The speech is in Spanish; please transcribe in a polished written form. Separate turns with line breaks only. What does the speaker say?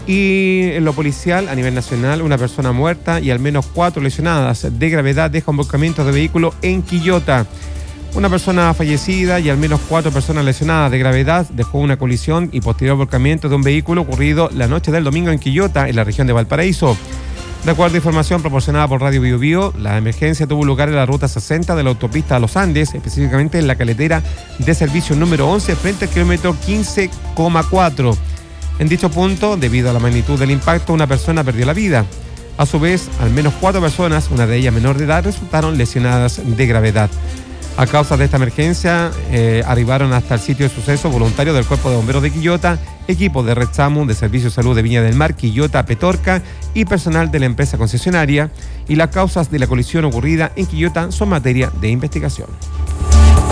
Y en lo policial, a nivel nacional, una persona muerta y al menos 4 lesionadas de gravedad deja un volcamiento de vehículo en Quillota. Una persona fallecida y al menos 4 personas lesionadas de gravedad dejó una colisión y posterior volcamiento de un vehículo ocurrido la noche del domingo en Quillota, en la región de Valparaíso. De acuerdo a información proporcionada por Radio Bio Bio, la emergencia tuvo lugar en la ruta 60 de la autopista a Los Andes, específicamente en la carretera de servicio número 11 frente al kilómetro 15,4. En dicho punto, debido a la magnitud del impacto, una persona perdió la vida. A su vez, al menos 4 personas, una de ellas menor de edad, resultaron lesionadas de gravedad. A causa de esta emergencia, arribaron hasta el sitio de suceso voluntarios del Cuerpo de Bomberos de Quillota, equipos de Red SAMU, de Servicio de Salud de Viña del Mar, Quillota, Petorca y personal de la empresa concesionaria, y las causas de la colisión ocurrida en Quillota son materia de investigación.